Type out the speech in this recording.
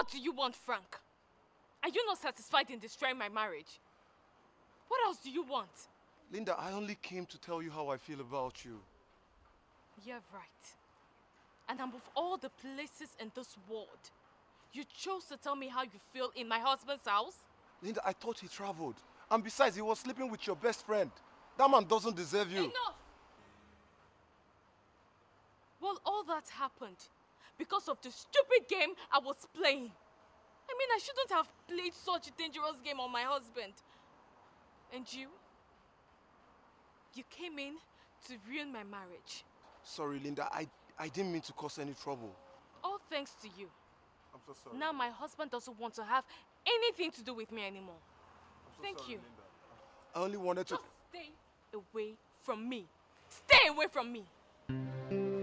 What do you want, Frank? Are you not satisfied in destroying my marriage? What else do you want? Linda, I only came to tell you how I feel about you. You're right. And above all the places in this world, you chose to tell me how you feel in my husband's house? Linda, I thought he traveled. And besides, he was sleeping with your best friend. That man doesn't deserve you. Enough! Well, all that happened because of the stupid game I was playing. I mean, I shouldn't have played such a dangerous game on my husband. And you? You came in to ruin my marriage. Sorry, Linda. I didn't mean to cause any trouble. All thanks to you. I'm so sorry. Now my husband doesn't want to have anything to do with me anymore. Thank you. Linda. I only wanted to... Just stay away from me. Stay away from me!